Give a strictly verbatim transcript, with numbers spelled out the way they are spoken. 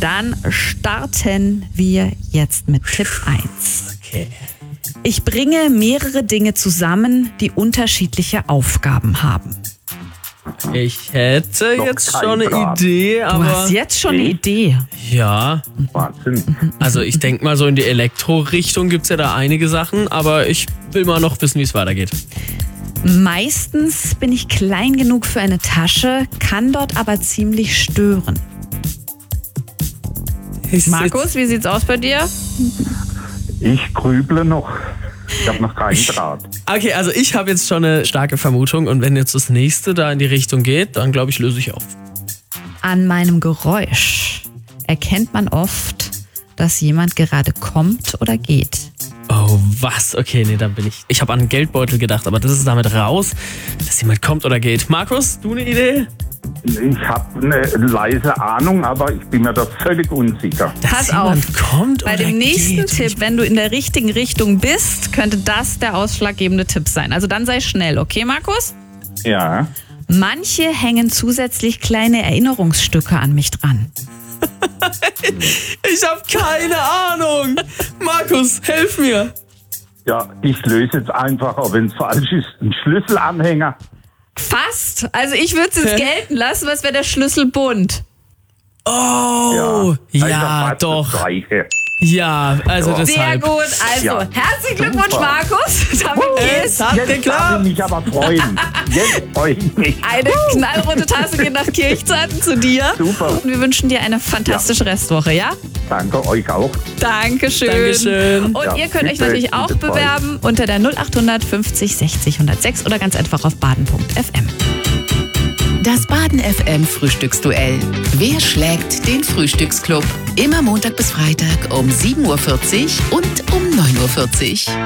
Dann starten wir jetzt mit Tipp eins. Okay. Ich bringe mehrere Dinge zusammen, die unterschiedliche Aufgaben haben. Ich hätte Noch jetzt kein schon eine Plan. Idee, Du aber hast jetzt schon eine Idee. ja, Wahnsinn. also ich denke mal so in die Elektro-Richtung gibt es ja da einige Sachen, aber ich will mal noch wissen, wie es weitergeht. Meistens bin ich klein genug für eine Tasche, kann dort aber ziemlich stören. Ist Markus, wie sieht's aus bei dir? Ich grüble noch. Ich habe noch keinen Draht. Okay, also ich habe jetzt schon eine starke Vermutung und wenn jetzt das nächste da in die Richtung geht, dann glaube ich, löse ich auf. An meinem Geräusch erkennt man oft, dass jemand gerade kommt oder geht. Oh, was? Okay, nee, dann bin ich. Ich habe an einen Geldbeutel gedacht, aber das ist damit raus, dass jemand kommt oder geht. Markus, du eine Idee? Ich habe eine leise Ahnung, aber ich bin mir da völlig unsicher. Dass Pass jemand auf, kommt bei oder dem nächsten geht. Tipp, wenn du in der richtigen Richtung bist, könnte das der ausschlaggebende Tipp sein. Also dann sei schnell, okay, Markus? Ja. Manche hängen zusätzlich kleine Erinnerungsstücke an mich dran. Ich habe keine Ahnung. Markus, helf mir. Ja, ich löse jetzt einfach, auch wenn es falsch ist, einen Schlüsselanhänger. Fast. Also ich würde es jetzt Hä? gelten lassen, was wäre der Schlüsselbund? Oh, Also ja, fast doch. Das Gleiche. Ja, also Ja. Sehr deshalb. gut. Also, Ja. herzlichen Glückwunsch, Super. Markus. Damit Äh, geht's. das hat Jetzt darf geklappt. ich mich aber freuen. Jetzt freue ich mich. Eine knallrote Tasse geht nach Kirchzeiten zu dir. Super. Und wir wünschen dir eine fantastische Restwoche, ja? Danke euch auch. Dankeschön. Dankeschön. Und Ja, ihr könnt euch bitte, natürlich auch bitte, bewerben unter der null acht fünfzig sechzig hundertsechs oder ganz einfach auf baden punkt f m. Das Baden F M Frühstücksduell. Wer schlägt den Frühstücksclub? Immer Montag bis Freitag um sieben Uhr vierzig und um neun Uhr vierzig.